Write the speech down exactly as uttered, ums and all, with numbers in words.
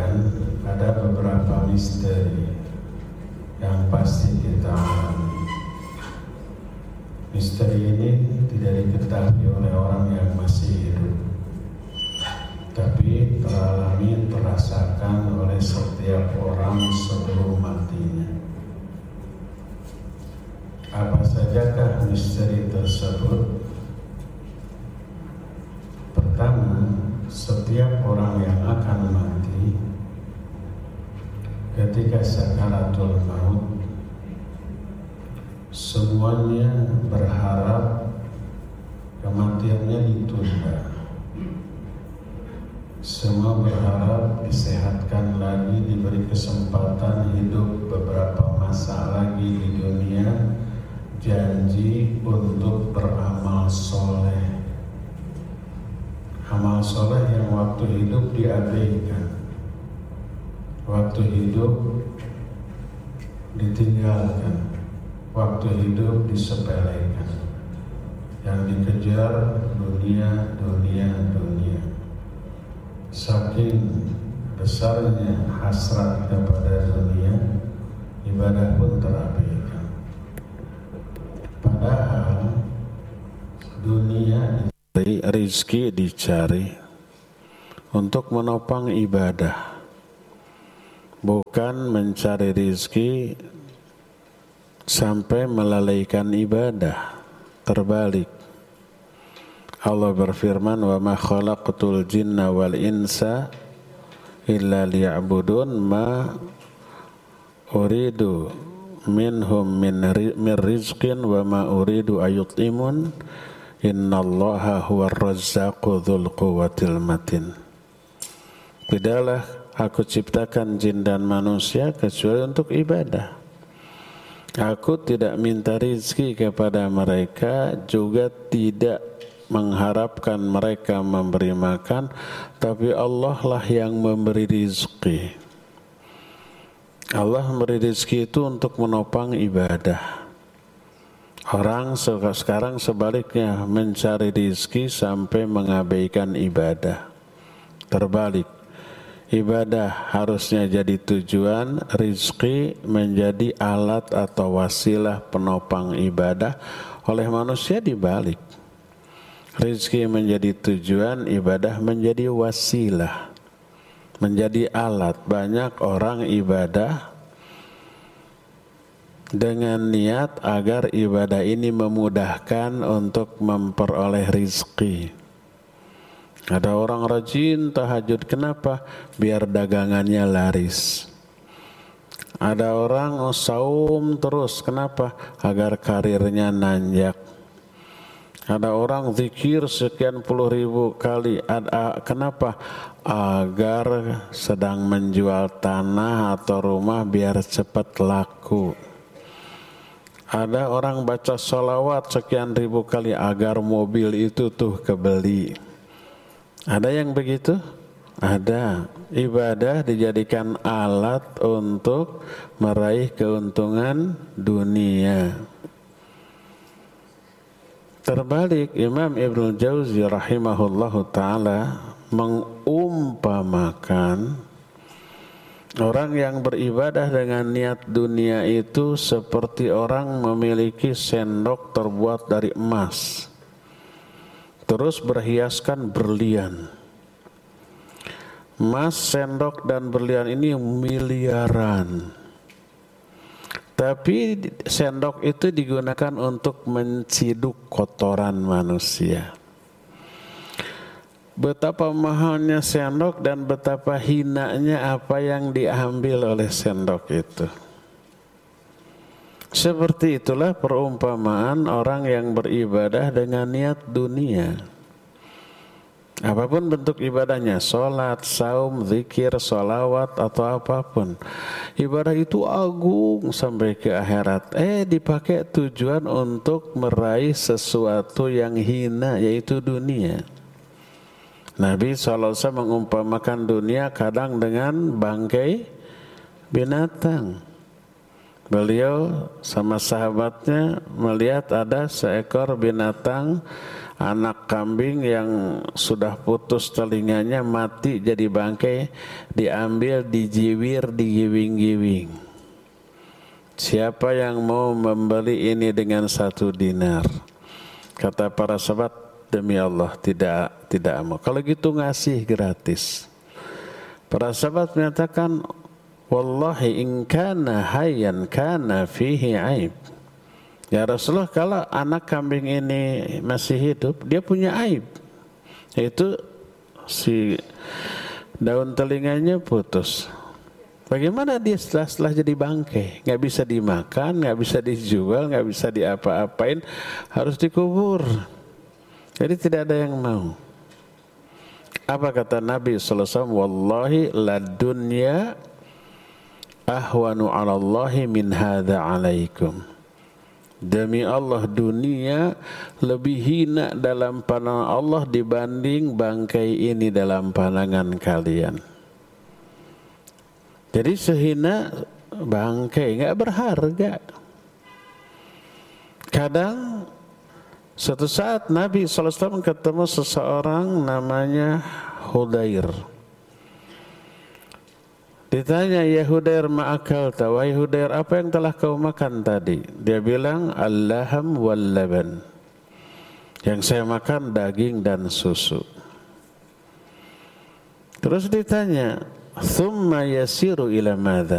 sekalian, ada beberapa misteri yang pasti kita alami. Misteri ini tidak diketahui oleh orang yang masih hidup, tapi teralami, terasakan oleh setiap orang sebelum matinya. Apa sajakah misteri tersebut? Pertama, setiap orang yang akan mati ketika sakaratul maut, semuanya berharap kematiannya ditunda. Semua berharap disehatkan lagi, diberi kesempatan hidup beberapa masa lagi di dunia, janji untuk beramal soleh. Amal soleh yang waktu hidup diabaikan, waktu hidup ditinggalkan, waktu hidup disepelekan. Yang dikejar dunia, dunia, dunia. Saking besarnya hasrat kepada dunia, ibadah pun terabaikan. Padahal dunia rizki dicari untuk menopang ibadah, bukan mencari rizki sampai melalaikan ibadah. Terbalik, Allah berfirman, wa ma khalaqtul jinna wal insa illa liya'budun ma uridu minhum min rizqin wa ma uridu ayut'imun innallaha huwar razzaqu dzul quwwatil matin. Tidaklah aku ciptakan jin dan manusia kecuali untuk ibadah. Aku tidak minta rizki kepada mereka, juga tidak mengharapkan mereka memberi makan, tapi Allah lah yang memberi rizki. Allah memberi rizki itu untuk menopang ibadah. Orang sekarang sebaliknya mencari rizki sampai mengabaikan ibadah. Terbalik, ibadah harusnya jadi tujuan, rizki menjadi alat atau wasilah penopang ibadah. Oleh manusia dibalik, rizki menjadi tujuan, ibadah menjadi wasilah, menjadi alat. Banyak orang ibadah dengan niat agar ibadah ini memudahkan untuk memperoleh rizki. Ada orang rajin tahajud, kenapa? Biar dagangannya laris. Ada orang saum terus, kenapa? Agar karirnya nanjak. Ada orang zikir sekian puluh ribu kali, ada, kenapa? Agar sedang menjual tanah atau rumah biar cepat laku. Ada orang baca sholawat sekian ribu kali agar mobil itu tuh kebeli. Ada yang begitu? Ada. Ibadah dijadikan alat untuk meraih keuntungan dunia. Terbalik, Imam Ibnul Jauzi rahimahullahu ta'ala mengumpamakan orang yang beribadah dengan niat dunia itu seperti orang memiliki sendok terbuat dari emas, terus berhiaskan berlian. Emas, sendok, dan berlian ini miliaran. Tapi sendok itu digunakan untuk menciduk kotoran manusia. Betapa mahalnya sendok dan betapa hinanya apa yang diambil oleh sendok itu. Seperti itulah perumpamaan orang yang beribadah dengan niat dunia. Apapun bentuk ibadahnya, sholat, saum, zikir, sholawat, atau apapun, ibadah itu agung sampai ke akhirat. Eh dipakai tujuan untuk meraih sesuatu yang hina, yaitu dunia. Nabi shallallahu alaihi wasallam mengumpamakan dunia kadang dengan bangkai binatang. Beliau sama sahabatnya melihat ada seekor binatang anak kambing yang sudah putus telinganya, mati jadi bangkai, diambil, dijiwir, digiwing-giwing. Siapa yang mau membeli ini dengan satu dinar? Kata para sahabat, demi Allah tidak tidak mau. Kalau gitu ngasih gratis. Para sahabat menyatakan, wallahi in kana hayyan kana fihi aib. Ya Rasulullah, kalau anak kambing ini masih hidup, dia punya aib. Yaitu si daun telinganya putus. Bagaimana dia setelah, setelah jadi bangkai? Nggak bisa dimakan, nggak bisa dijual, nggak bisa diapa-apain, harus dikubur. Jadi tidak ada yang mau. Apa kata Nabi sallallahu alaihi wasallam? Wallahi la dunya ahwanu 'ala Allahi min hadza 'alaikum. Demi Allah, dunia lebih hina dalam pandangan Allah dibanding bangkai ini dalam pandangan kalian. Jadi sehina bangkai, nggak berharga. Kadang suatu saat Nabi sallallahu alaihi wasallam ketemu seseorang namanya Hudair. Ditanya, ya Hudair, ma'akal ta, wahai Hudair, apa yang telah kau makan tadi? Dia bilang, al-laham wal-laban. Yang saya makan daging dan susu. Terus ditanya, thumma yasiru ila madza?